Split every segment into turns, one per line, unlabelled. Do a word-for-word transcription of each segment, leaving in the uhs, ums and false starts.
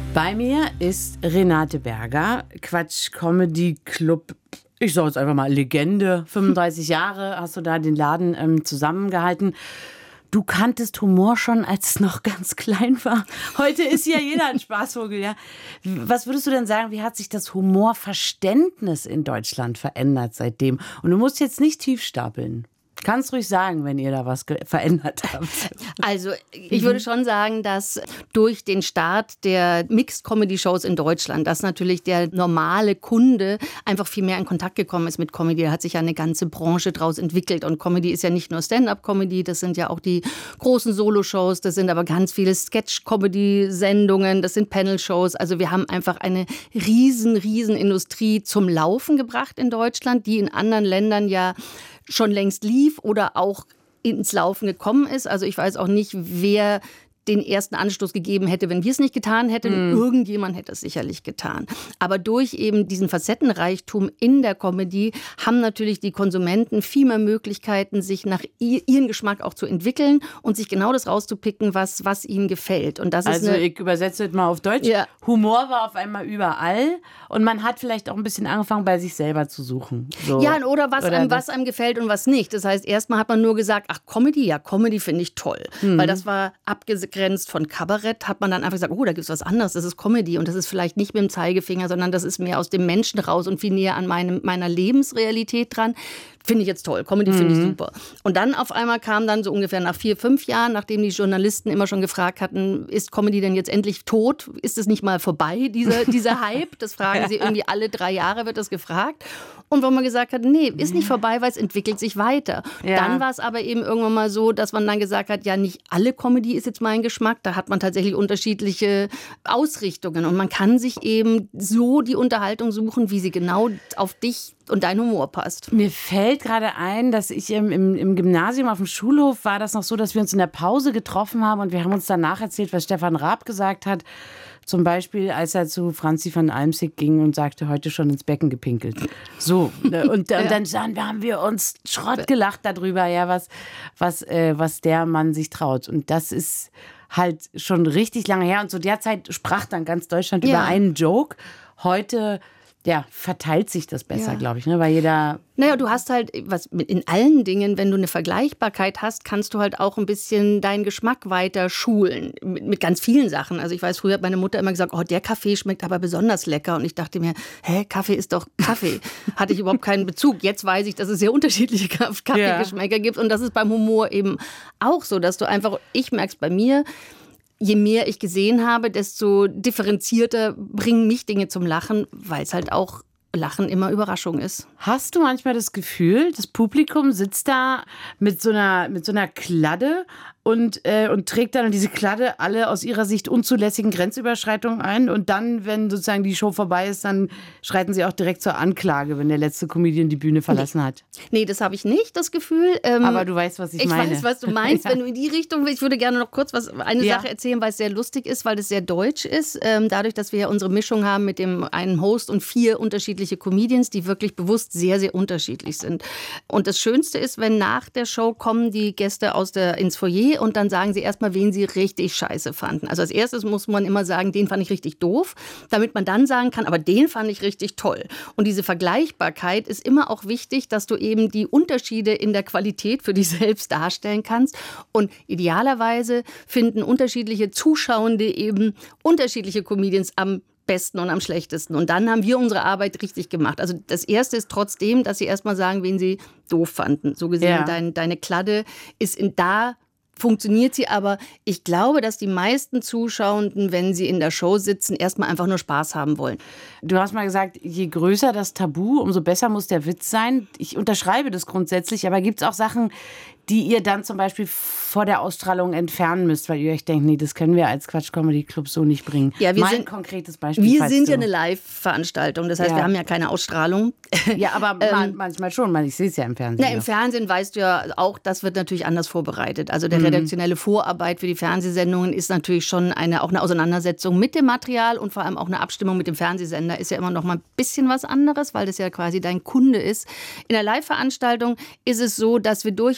Bei mir ist Renate Berger, Quatsch Comedy Club, ich sage jetzt einfach mal Legende, fünfunddreißig Jahre hast du da den Laden ähm, zusammengehalten. Du kanntest Humor schon, als es noch ganz klein war. Heute ist ja jeder ein Spaßvogel, ja. Was würdest du denn sagen, wie hat sich das Humorverständnis in Deutschland verändert seitdem? Und du musst jetzt nicht tief stapeln. Kannst ruhig sagen, wenn ihr da was ge- verändert habt.
Also ich würde schon sagen, dass durch den Start der Mixed-Comedy-Shows in Deutschland, dass natürlich der normale Kunde einfach viel mehr in Kontakt gekommen ist mit Comedy. Da hat sich ja eine ganze Branche draus entwickelt. Und Comedy ist ja nicht nur Stand-up-Comedy, das sind ja auch die großen Solo-Shows, das sind aber ganz viele Sketch-Comedy-Sendungen, das sind Panel-Shows. Also wir haben einfach eine riesen, riesen Industrie zum Laufen gebracht in Deutschland, die in anderen Ländern ja schon längst lief oder auch ins Laufen gekommen ist. Also ich weiß auch nicht, wer den ersten Anstoß gegeben hätte, wenn wir es nicht getan hätten. Mm. Irgendjemand hätte es sicherlich getan. Aber durch eben diesen Facettenreichtum in der Comedy haben natürlich die Konsumenten viel mehr Möglichkeiten, sich nach ihren Geschmack auch zu entwickeln und sich genau das rauszupicken, was, was ihnen gefällt. Und das
also
ist eine,
ich übersetze es mal auf Deutsch. Ja. Humor war auf einmal überall und man hat vielleicht auch ein bisschen angefangen, bei sich selber zu suchen. So.
Ja, oder, was,
oder
einem, was einem gefällt und was nicht. Das heißt, erstmal hat man nur gesagt, ach, Comedy, ja, Comedy finde ich toll. Mhm. Weil das war abgegrenzt von Kabarett, hat man dann einfach gesagt, oh, da gibt es was anderes, das ist Comedy und das ist vielleicht nicht mit dem Zeigefinger, sondern das ist mehr aus dem Menschen raus und viel näher an meinem, meiner Lebensrealität dran. Finde ich jetzt toll, Comedy mhm. finde ich super. Und dann auf einmal kam dann so ungefähr nach vier, fünf Jahren, nachdem die Journalisten immer schon gefragt hatten, ist Comedy denn jetzt endlich tot? Ist es nicht mal vorbei, dieser, dieser Hype? Das fragen sie irgendwie alle drei Jahre, wird das gefragt. Und wo man gesagt hat, nee, ist nicht vorbei, weil es entwickelt sich weiter. Ja. Dann war es aber eben irgendwann mal so, dass man dann gesagt hat, ja, nicht alle Comedy ist jetzt mein Geschmack. Da hat man tatsächlich unterschiedliche Ausrichtungen. Und man kann sich eben so die Unterhaltung suchen, wie sie genau auf dich und dein Humor passt.
Mir fällt gerade ein, dass ich im, im, im Gymnasium auf dem Schulhof war das noch so, dass wir uns in der Pause getroffen haben und wir haben uns danach erzählt, was Stefan Raab gesagt hat. Zum Beispiel, als er zu Franzi van Almsick ging und sagte, heute schon ins Becken gepinkelt. So, und, und ja. dann sagen, haben wir uns Schrott gelacht darüber, ja, was, was, äh, was der Mann sich traut. Und das ist halt schon richtig lange her. Und zu der Zeit sprach dann ganz Deutschland ja. über einen Joke. Heute ja, verteilt sich das besser, ja. glaube ich, ne? Weil jeder...
Naja, du hast halt, was in allen Dingen, wenn du eine Vergleichbarkeit hast, kannst du halt auch ein bisschen deinen Geschmack weiter schulen. Mit, mit ganz vielen Sachen. Also ich weiß, früher hat meine Mutter immer gesagt, oh, der Kaffee schmeckt aber besonders lecker. Und ich dachte mir, hä, Kaffee ist doch Kaffee. Hatte ich überhaupt keinen Bezug. Jetzt weiß ich, dass es sehr unterschiedliche Kaffeegeschmäcker ja. gibt. Und das ist beim Humor eben auch so, dass du einfach, ich merke es bei mir, je mehr ich gesehen habe, desto differenzierter bringen mich Dinge zum Lachen, weil es halt auch Lachen immer Überraschung ist.
Hast du manchmal das Gefühl, das Publikum sitzt da mit so einer, mit so einer Kladde und, äh, und trägt dann diese Kladde alle aus ihrer Sicht unzulässigen Grenzüberschreitungen ein und dann, wenn sozusagen die Show vorbei ist, dann schreiten sie auch direkt zur Anklage, wenn der letzte Comedian die Bühne verlassen
nee.
hat?
Nee, das habe ich nicht, das Gefühl. Ähm,
Aber du weißt, was ich,
ich
meine.
Ich weiß, was du meinst,
ja.
wenn du in die Richtung willst. Ich würde gerne noch kurz was, eine ja. Sache erzählen, weil es sehr lustig ist, weil es sehr deutsch ist. Ähm, dadurch, dass wir ja unsere Mischung haben mit dem einen Host und vier unterschiedliche Comedians, die wirklich bewusst sehr, sehr unterschiedlich sind. Und das Schönste ist, wenn nach der Show kommen die Gäste aus der, ins Foyer und dann sagen sie erstmal, wen sie richtig scheiße fanden. Also als erstes muss man immer sagen, den fand ich richtig doof, damit man dann sagen kann, aber den fand ich richtig toll. Und diese Vergleichbarkeit ist immer auch wichtig, dass du eben die Unterschiede in der Qualität für dich selbst darstellen kannst. Und idealerweise finden unterschiedliche Zuschauende eben unterschiedliche Comedians am besten und am schlechtesten. Und dann haben wir unsere Arbeit richtig gemacht. Also das Erste ist trotzdem, dass sie erstmal sagen, wen sie doof fanden. So gesehen, ja. dein, deine Kladde ist in da funktioniert sie, aber ich glaube, dass die meisten Zuschauenden, wenn sie in der Show sitzen, erstmal einfach nur Spaß haben wollen.
Du hast mal gesagt, je größer das Tabu, umso besser muss der Witz sein. Ich unterschreibe das grundsätzlich, aber gibt es auch Sachen, die ihr dann zum Beispiel vor der Ausstrahlung entfernen müsst, weil ihr euch denkt, nee, das können wir als Quatsch Comedy Club so nicht bringen.
Ja, wir
mein
sind,
konkretes Beispiel.
Wir sind ja eine Live-Veranstaltung, das heißt, ja. wir haben ja keine Ausstrahlung.
Ja, aber ähm, manchmal schon, ich sehe es ja im Fernsehen.
Na, im Fernsehen weißt du ja auch, das wird natürlich anders vorbereitet. Also der mhm. redaktionelle Vorarbeit für die Fernsehsendungen ist natürlich schon eine, auch eine Auseinandersetzung mit dem Material und vor allem auch eine Abstimmung mit dem Fernsehsender ist ja immer noch mal ein bisschen was anderes, weil das ja quasi dein Kunde ist. In der Live-Veranstaltung ist es so, dass wir durchaus auch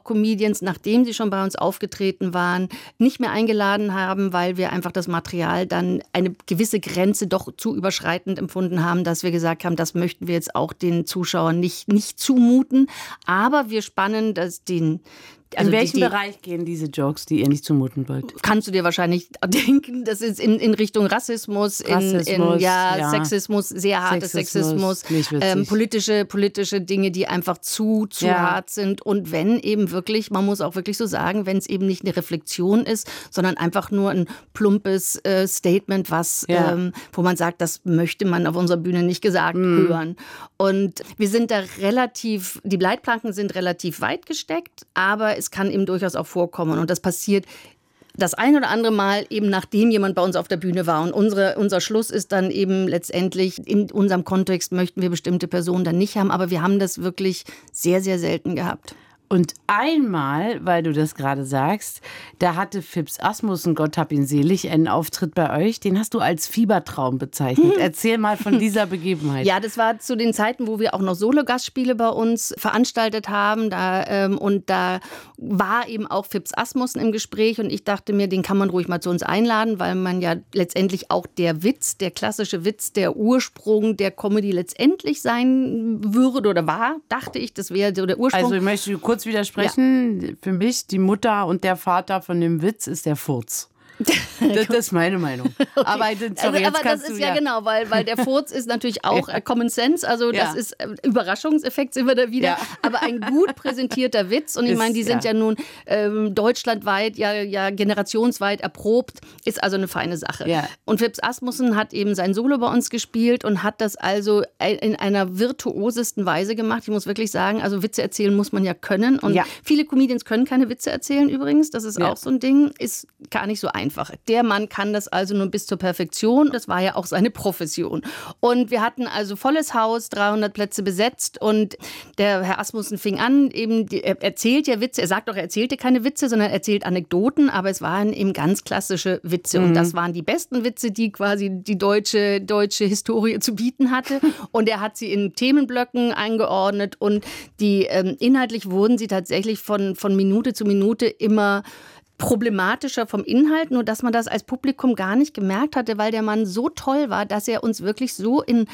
auch Comedians, nachdem sie schon bei uns aufgetreten waren, nicht mehr eingeladen haben, weil wir einfach das Material dann eine gewisse Grenze doch zu überschreitend empfunden haben, dass wir gesagt haben, das möchten wir jetzt auch den Zuschauern nicht, nicht zumuten. Aber wir spannen das den
Also in welchem die, die, Bereich gehen diese Jokes, die ihr nicht zumuten wollt?
Kannst du dir wahrscheinlich denken, das ist in, in Richtung Rassismus,
Rassismus
in, in ja, ja. Sexismus, sehr harter Sexismus, Sexismus ähm, politische, politische Dinge, die einfach zu, zu ja. hart sind. Und wenn eben wirklich, man muss auch wirklich so sagen, wenn es eben nicht eine Reflexion ist, sondern einfach nur ein plumpes äh, Statement, was, ja. ähm, wo man sagt, das möchte man auf unserer Bühne nicht gesagt mhm. hören. Und wir sind da relativ, die Leitplanken sind relativ weit gesteckt, aber es kann eben durchaus auch vorkommen. Und das passiert das ein oder andere Mal eben, nachdem jemand bei uns auf der Bühne war. Und unsere, unser Schluss ist dann eben letztendlich, in unserem Kontext möchten wir bestimmte Personen dann nicht haben. Aber wir haben das wirklich sehr, sehr selten gehabt.
Und einmal, weil du das gerade sagst, da hatte Phipps Asmussen, Gott hab ihn selig, einen Auftritt bei euch. Den hast du als Fiebertraum bezeichnet. Hm. Erzähl mal von dieser Begebenheit.
Ja, das war zu den Zeiten, wo wir auch noch Solo-Gastspiele bei uns veranstaltet haben. Da, ähm, und da war eben auch Phipps Asmussen im Gespräch. Und ich dachte mir, den kann man ruhig mal zu uns einladen, weil man ja letztendlich auch der Witz, der klassische Witz, der Ursprung der Comedy letztendlich sein würde oder war, dachte ich. Das wäre so der Ursprung.
Also ich möchte kurz widersprechen. Ja. Für mich, die Mutter und der Vater von dem Witz ist der Furz. Das, das ist meine Meinung.
Okay.
Aber, sorry,
also, aber das ist ja, ja genau, weil, weil der Furz ist natürlich auch ja. Common Sense, also das ja. ist äh, Überraschungseffekt, sind wir da wieder. Ja. Aber ein gut präsentierter Witz, und ich meine, die sind ja, ja nun ähm, deutschlandweit, ja, ja generationsweit erprobt, ist also eine feine Sache. Ja. Und Phipps Asmussen hat eben sein Solo bei uns gespielt und hat das also in einer virtuosesten Weise gemacht. Ich muss wirklich sagen, also Witze erzählen muss man ja können. Und ja. viele Comedians können keine Witze erzählen übrigens, das ist ja. auch so ein Ding, ist gar nicht so einfach. Einfach. Der Mann kann das also nur bis zur Perfektion. Das war ja auch seine Profession. Und wir hatten also volles Haus, dreihundert Plätze besetzt. Und der Herr Asmussen fing an, eben, er erzählt ja Witze. Er sagt doch, er erzählte keine Witze, sondern er erzählt Anekdoten. Aber es waren eben ganz klassische Witze. Mhm. Und das waren die besten Witze, die quasi die deutsche, deutsche Historie zu bieten hatte. Und er hat sie in Themenblöcken eingeordnet. Und die ähm, inhaltlich wurden sie tatsächlich von, von Minute zu Minute immer problematischer vom Inhalt, nur dass man das als Publikum gar nicht gemerkt hatte, weil der Mann so toll war, dass er uns wirklich so in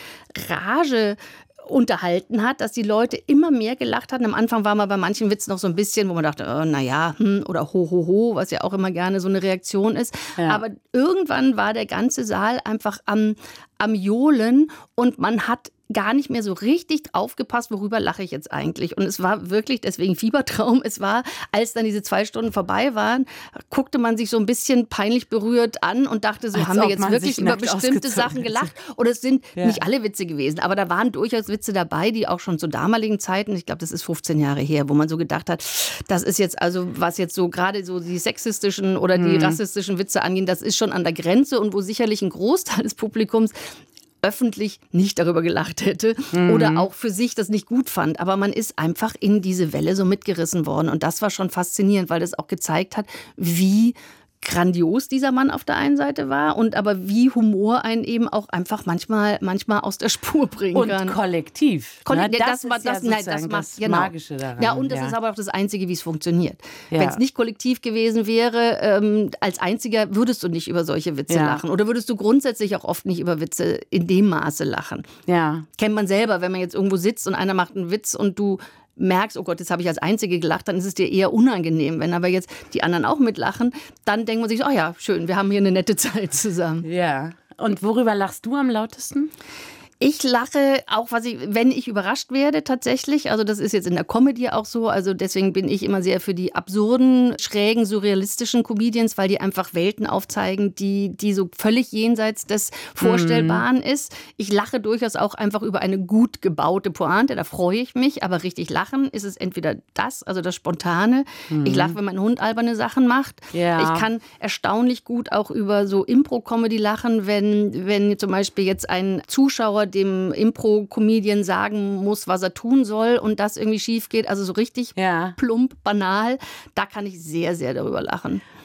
Rage unterhalten hat, dass die Leute immer mehr gelacht hatten. Am Anfang war man bei manchen Witzen noch so ein bisschen, wo man dachte, oh, naja, hm, oder ho, ho, ho, was ja auch immer gerne so eine Reaktion ist. Ja. Aber irgendwann war der ganze Saal einfach am, am Johlen und man hat gar nicht mehr so richtig aufgepasst, worüber lache ich jetzt eigentlich. Und es war wirklich, deswegen Fiebertraum, es war, als dann diese zwei Stunden vorbei waren, guckte man sich so ein bisschen peinlich berührt an und dachte, so, als haben wir jetzt wirklich über bestimmte Sachen gelacht? Oder es sind ja. nicht alle Witze gewesen, aber da waren durchaus Witze dabei, die auch schon zu damaligen Zeiten, ich glaube, das ist fünfzehn Jahre her, wo man so gedacht hat, das ist jetzt also, was jetzt so gerade so die sexistischen oder die hm. rassistischen Witze angehen, das ist schon an der Grenze und wo sicherlich ein Großteil des Publikums öffentlich nicht darüber gelacht hätte mhm. oder auch für sich das nicht gut fand. Aber man ist einfach in diese Welle so mitgerissen worden. Und das war schon faszinierend, weil das auch gezeigt hat, wie grandios dieser Mann auf der einen Seite war und aber wie Humor einen eben auch einfach manchmal, manchmal aus der Spur bringen
und
kann.
Und kollektiv.
Kolle-
Na, das,
das,
ist
das,
ja
das, nein, das, macht,
das
genau.
Magische daran.
Ja, und das
ja.
ist aber auch das Einzige, wie es funktioniert.
Ja.
Wenn es nicht kollektiv gewesen wäre, ähm, als Einziger würdest du nicht über solche Witze ja. lachen. Oder würdest du grundsätzlich auch oft nicht über Witze in dem Maße lachen.
Ja.
Kennt man selber, wenn man jetzt irgendwo sitzt und einer macht einen Witz und du merkst, oh Gott, jetzt habe ich als Einzige gelacht, dann ist es dir eher unangenehm. Wenn aber jetzt die anderen auch mitlachen, dann denkt man sich, oh ja, schön, wir haben hier eine nette Zeit zusammen.
Ja. Und worüber lachst du am lautesten?
Ich lache auch, was ich, wenn ich überrascht werde tatsächlich. Also das ist jetzt in der Comedy auch so. Also deswegen bin ich immer sehr für die absurden, schrägen, surrealistischen Comedians, weil die einfach Welten aufzeigen, die, die so völlig jenseits des Vorstellbaren mhm. ist. Ich lache durchaus auch einfach über eine gut gebaute Pointe. Da freue ich mich. Aber richtig lachen ist es entweder das, also das Spontane. Mhm. Ich lache, wenn mein Hund alberne Sachen macht. Ja. Ich kann erstaunlich gut auch über so Impro-Comedy lachen, wenn, wenn zum Beispiel jetzt ein Zuschauer dem Impro-Comedian sagen muss, was er tun soll und das irgendwie schief geht. Also so richtig ja. plump, banal. Da kann ich sehr, sehr darüber lachen.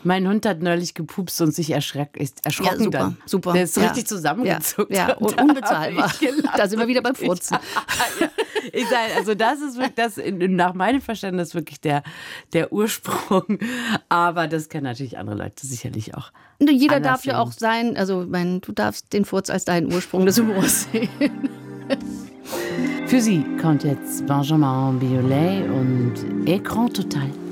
Mein Hund hat neulich gepupst und sich erschreck, ist erschrocken
ja, super,
dann.
Super.
Der ist
ja.
richtig zusammengezuckt.
Ja, ja. Und unbezahlbar. Da sind wir wieder beim Furzen.
Ja, ja. Ich sage, also das ist wirklich, das nach meinem Verständnis wirklich der, der Ursprung. Aber das kennen natürlich andere Leute sicherlich auch.
Jeder darf sehen. Ja auch sein, also mein, du darfst den Furz als deinen Ursprung des Humors sehen.
Für Sie kommt jetzt Benjamin Biolay und Écran Total.